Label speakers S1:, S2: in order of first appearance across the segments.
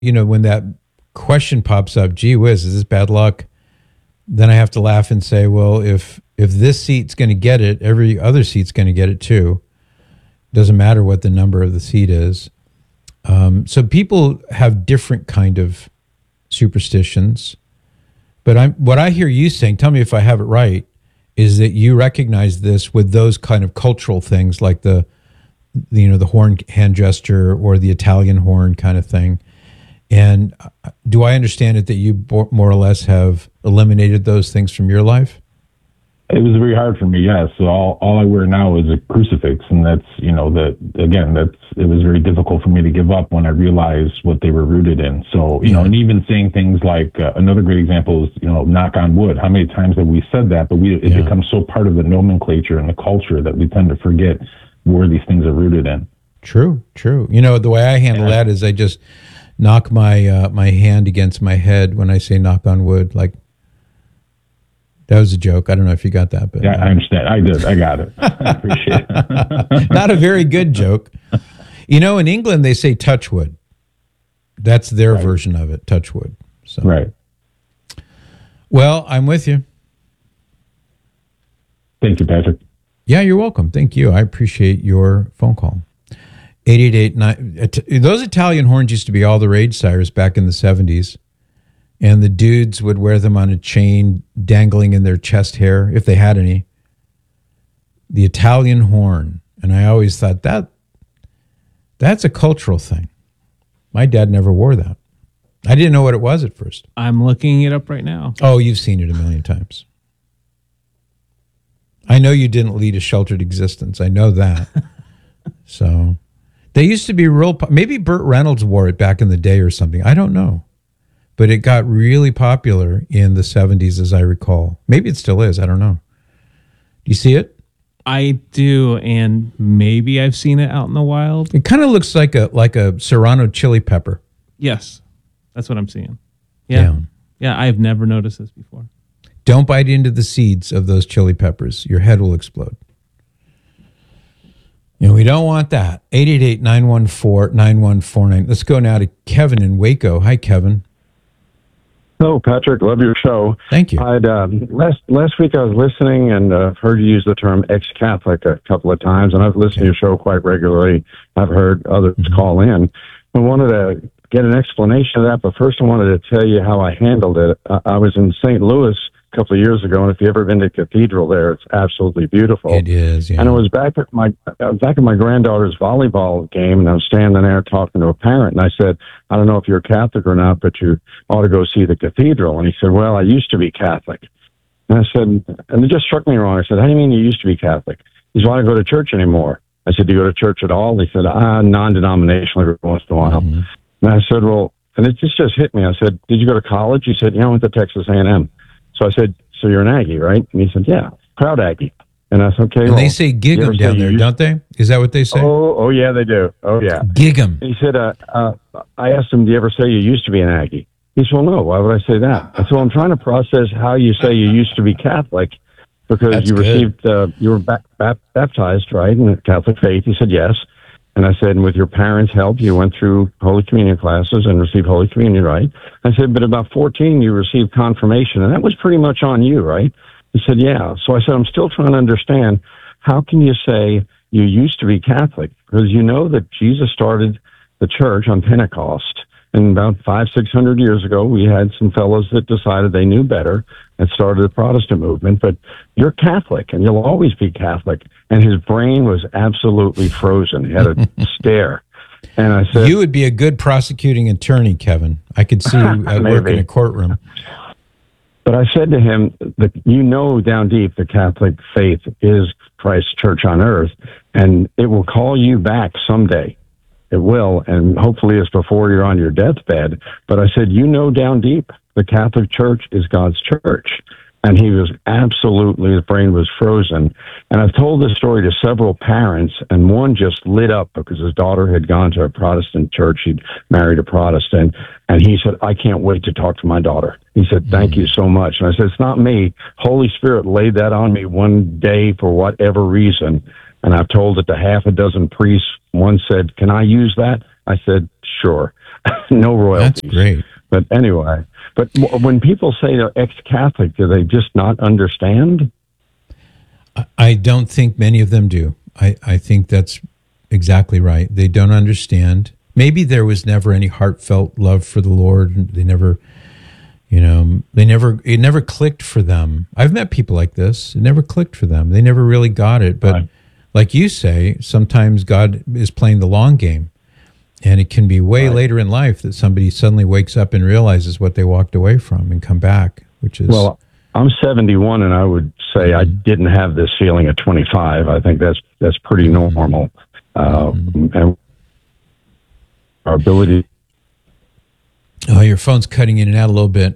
S1: when that question pops up, gee whiz, is this bad luck? Then I have to laugh and say, well, if this seat's going to get it, every other seat's going to get it too. Doesn't matter what the number of the seat is. So people have different kind of superstitions. But what I hear you saying, tell me if I have it right, is that you recognize this with those kind of cultural things like the horn hand gesture or the Italian horn kind of thing. And do I understand it that you more or less have eliminated those things from your life?
S2: It was very hard for me, yes. So all I wear now is a crucifix, and that's, it was very difficult for me to give up when I realized what they were rooted in. So, and even saying things like, another great example is, knock on wood. How many times have we said that? But it becomes so part of the nomenclature and the culture that we tend to forget where these things are rooted in.
S1: True. The way I handle that is I just knock my my hand against my head when I say knock on wood. Like, that was a joke. I don't know if you got that, but
S2: yeah, I understand. I did. I got it. I appreciate it.
S1: Not a very good joke. In England they say touch wood. That's their version of it, touch wood. So.
S2: Right.
S1: Well, I'm with you.
S2: Thank you, Patrick.
S1: Yeah, you're welcome. Thank you. I appreciate your phone call. 888-9. Those Italian horns used to be all the rage, Cyrus, back in the 70s. And the dudes would wear them on a chain dangling in their chest hair, if they had any. The Italian horn. And I always thought that's a cultural thing. My dad never wore that. I didn't know what it was at first.
S3: I'm looking it up right now.
S1: Oh, you've seen it a million times. I know you didn't lead a sheltered existence. I know that. So they used to be maybe Burt Reynolds wore it back in the day or something. I don't know. But it got really popular in the 70s, as I recall. Maybe it still is. I don't know. Do you see it?
S3: I do, and maybe I've seen it out in the wild.
S1: It kind of looks like a Serrano chili pepper.
S3: Yes, that's what I'm seeing. Yeah, I've never noticed this before.
S1: Don't bite into the seeds of those chili peppers. Your head will explode. We don't want that. 888-914-9149. Let's go now to Kevin in Waco. Hi, Kevin.
S4: Hello, Patrick. Love your show.
S1: Thank you.
S4: I'd last week I was listening and heard you use the term ex-Catholic a couple of times, and I've listened to your show quite regularly. I've heard others call in. I wanted to get an explanation of that, but first I wanted to tell you how I handled it. I was in St. Louis a couple of years ago, and if you've ever been to Cathedral there, it's absolutely beautiful.
S1: It is, yeah.
S4: And I was back at my granddaughter's volleyball game, and I was standing there talking to a parent, and I said, I don't know if you're Catholic or not, but you ought to go see the cathedral. And he said, well, I used to be Catholic. And I said, and it just struck me wrong. I said, how do you mean you used to be Catholic? He said, well, I don't go to church anymore. I said, do you go to church at all? He said, non-denominational every once in a while. And I said, well, and it just hit me. I said, did you go to college? He said, yeah, I went to Texas A&M. So I said, so you're an Aggie, right? And he said, yeah, proud Aggie. And I said, okay.
S1: And they say gig 'em down there, don't they? Is that what they say?
S4: Oh, yeah, they do. Oh, yeah.
S1: Gig 'em.
S4: He said, I asked him, do you ever say you used to be an Aggie? He said, well, no, why would I say that? I said, well, I'm trying to process how you say you used to be Catholic because
S1: That's
S4: you
S1: good.
S4: received, you were baptized, right, in the Catholic faith. He said, yes. And I said, and with your parents' help, you went through Holy Communion classes and received Holy Communion, right? I said, but about 14, you received confirmation, and that was pretty much on you, right? He said, yeah. So I said, I'm still trying to understand, how can you say you used to be Catholic? Because you know that Jesus started the church on Pentecost. And about 500-600 years ago, we had some fellows that decided they knew better and started the Protestant movement. But you're Catholic, and you'll always be Catholic. And his brain was absolutely frozen. He had a stare. And I said,
S1: you would be a good prosecuting attorney, Kevin. I could see you at work in a courtroom.
S4: But I said to him, that you know down deep the Catholic faith is Christ's church on earth, and it will call you back someday. It will, and hopefully it's before you're on your deathbed. But I said, you know down deep the Catholic Church is God's church. And he was absolutely, his brain was frozen. And I've told this story to several parents, and one just lit up because his daughter had gone to a Protestant church. She'd married a Protestant. And he said, I can't wait to talk to my daughter. He said, thank you so much. And I said, it's not me. Holy Spirit laid that on me one day for whatever reason. And I've told it to half a dozen priests. One said, can I use that? I said, sure. No royalties.
S1: That's great.
S4: But anyway, when people say they're ex-Catholic, do they just not understand?
S1: I don't think many of them do. I think that's exactly right. They don't understand. Maybe there was never any heartfelt love for the Lord. They never, it never clicked for them. I've met people like this. It never clicked for them. They never really got it. But like you say, sometimes God is playing the long game. And it can be way later in life that somebody suddenly wakes up and realizes what they walked away from and come back, which is...
S4: Well, I'm 71, and I would say I didn't have this feeling at 25. I think that's pretty normal. And our ability...
S1: Oh, your phone's cutting in and out a little bit.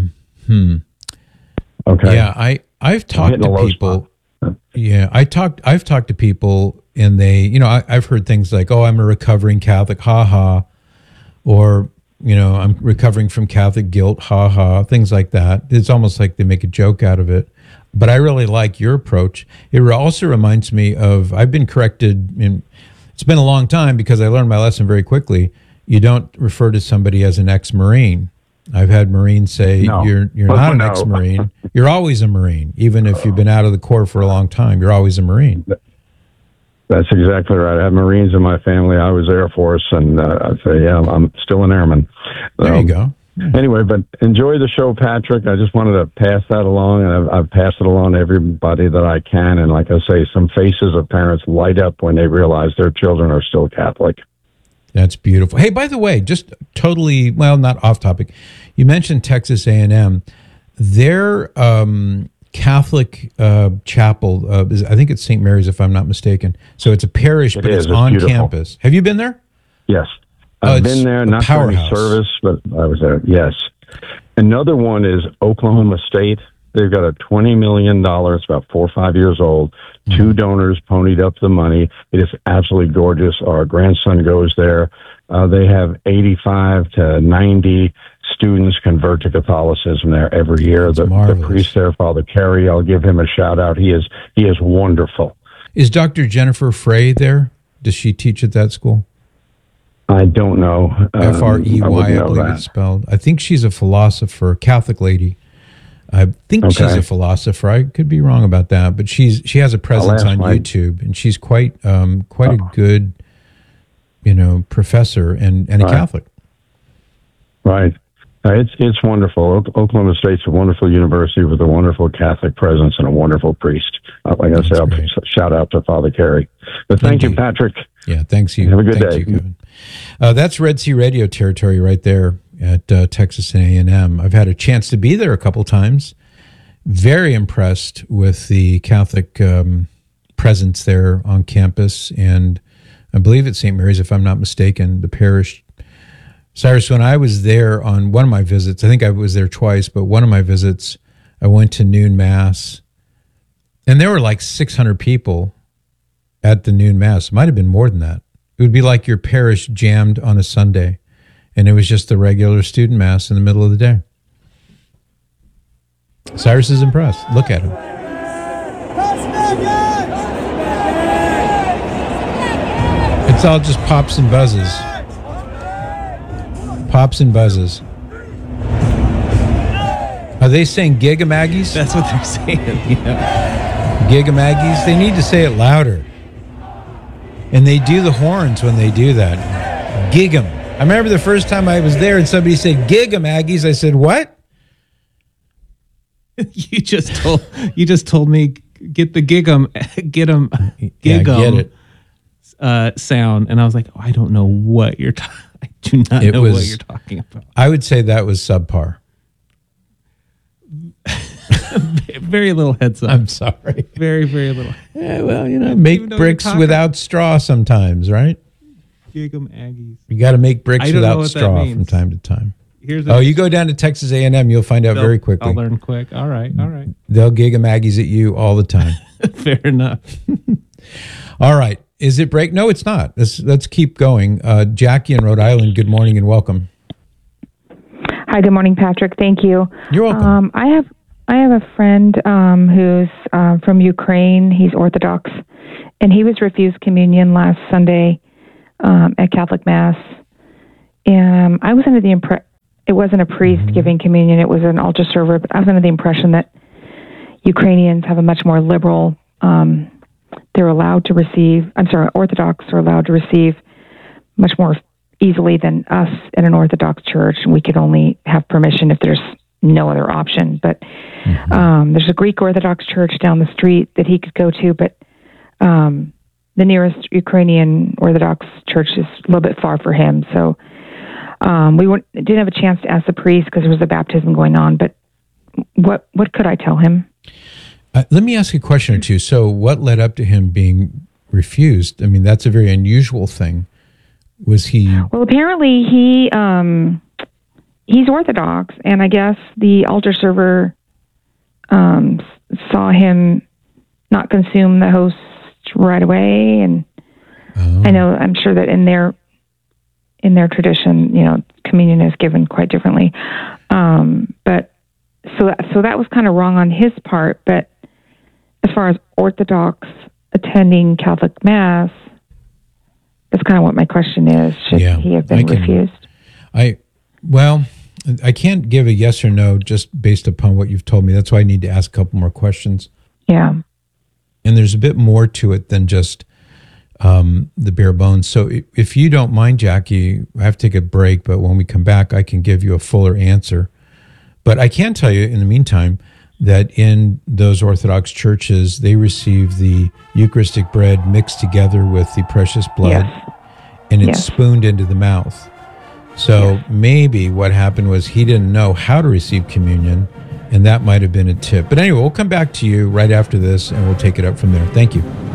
S4: Okay.
S1: Yeah, I've talked to people... Yeah, I've talked to people, and they, I've heard things like, "Oh, I'm a recovering Catholic, ha ha," or I'm recovering from Catholic guilt, ha ha, things like that. It's almost like they make a joke out of it. But I really like your approach. It also reminds me of, I've been corrected, it's been a long time because I learned my lesson very quickly. You don't refer to somebody as an ex-Marine. I've had Marines say,
S4: No.
S1: you're not an ex-Marine. You're always a Marine. Even if you've been out of the Corps for a long time, you're always a Marine.
S4: That's exactly right. I have Marines in my family. I was Air Force, and I'd say, yeah, I'm still an airman.
S1: There you go.
S4: Anyway, but enjoy the show, Patrick. I just wanted to pass that along, and I've passed it along to everybody that I can. And like I say, some faces of parents light up when they realize their children are still Catholic.
S1: That's beautiful. Hey, by the way, just totally, not off topic. You mentioned Texas A&M. Their Catholic chapel, I think it's St. Mary's, if I'm not mistaken. So it's a parish, but it's on
S4: beautiful.
S1: campus. Have you been there?
S4: Yes. I've been there, not for any service, but I was there. Yes. Another one is Oklahoma State. They've got a $20 million, it's about 4 or 5 years old. Two donors ponied up the money. It is absolutely gorgeous. Our grandson goes there. They have 85 to 90 students convert to Catholicism there every year. The priest there, Father Carey, I'll give him a shout out. He is wonderful.
S1: Is Dr. Jennifer Frey there? Does she teach at that school?
S4: I don't know.
S1: Frey, I believe it's spelled. I think she's a philosopher, Catholic lady. I think she's a philosopher. I could be wrong about that, but she has a presence on YouTube, and she's quite a good, professor and a Catholic.
S4: Right. It's wonderful. Oklahoma State's a wonderful university with a wonderful Catholic presence and a wonderful priest. Like I said, I'll shout out to Father Carey. But thank you, Patrick.
S1: Yeah, thanks you.
S4: Have a good day.
S1: You, Kevin. That's Red Sea Radio territory right there at Texas A&M. I've had a chance to be there a couple times. Very impressed with the Catholic presence there on campus, and I believe it's St. Mary's, if I'm not mistaken, the parish. Cyrus, when I was there on one of my visits, I think I was there twice, but one of my visits, I went to noon mass, and there were like 600 people at the noon mass. It might have been more than that. It would be like your parish jammed on a Sunday, and it was just the regular student mass in the middle of the day. Cyrus is impressed. Look at him. It's all just pops and buzzes. Pops and buzzes. Are they saying Gigamaggies?
S3: That's what they're saying. Yeah.
S1: Gigamaggies? They need to say it louder. And they do the horns when they do that. Gigam. I remember the first time I was there and somebody said Gigamaggies. I said, what?
S3: You just told me get the gigam
S1: get
S3: it. Sound, and I was like, I don't know what you're talking. I do not know what you're talking about.
S1: I would say that was subpar.
S3: Very little heads up.
S1: I'm sorry.
S3: Very, very little.
S1: Yeah, well, make bricks without straw sometimes, right?
S3: Gigam Aggies.
S1: You got to make bricks without straw from time to time. You go down to Texas A&M, you'll find out very quickly.
S3: I'll learn quick. All right.
S1: They'll Gigamaggies at you all the time.
S3: Fair enough.
S1: All right. Is it break? No, it's not. Let's keep going. Jackie in Rhode Island, good morning and welcome.
S5: Hi, good morning, Patrick. Thank you.
S1: You're welcome.
S5: I have a friend who's from Ukraine. He's Orthodox, and he was refused communion last Sunday at Catholic Mass. And I was under the impression it wasn't a priest giving communion; it was an altar server. But I was under the impression that Ukrainians have a much more liberal. They're allowed to receive. Orthodox are allowed to receive much more easily than us in an Orthodox church, and we could only have permission if there's no other option. But there's a Greek Orthodox church down the street that he could go to, but the nearest Ukrainian Orthodox church is a little bit far for him. So didn't have a chance to ask the priest because there was a baptism going on. But what could I tell him?
S1: Let me ask a question or two. So what led up to him being refused? I mean, that's a very unusual thing. Was he? Well,
S5: apparently he's Orthodox, and I guess the altar server saw him not consume the host right away, and I'm sure that in their tradition, communion is given quite differently. But so that was kind of wrong on his part. But as far as Orthodox attending Catholic Mass, that's kind of what my question is. Should he have been refused?
S1: I can't give a yes or no just based upon what you've told me. That's why I need to ask a couple more questions.
S5: Yeah.
S1: And there's a bit more to it than just the bare bones. So if you don't mind, Jackie, I have to take a break, but when we come back, I can give you a fuller answer. But I can tell you in the meantime that in those Orthodox churches, they receive the Eucharistic bread mixed together with the precious blood, and it's spooned into the mouth. So maybe what happened was he didn't know how to receive communion, and that might have been a tip. But anyway, we'll come back to you right after this, and we'll take it up from there. Thank you.